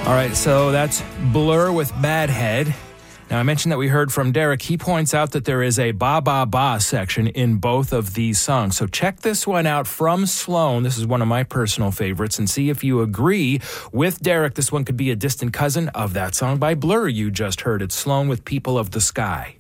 All right, so that's Blur with Bad Head. Now, I mentioned that we heard from Derek. He points out that there is a ba ba ba section in both of these songs. So check this one out from Sloan. This is one of my personal favorites, and see if you agree with Derek. This one could be a distant cousin of that song by Blur you just heard. It's Sloan with People of the Sky.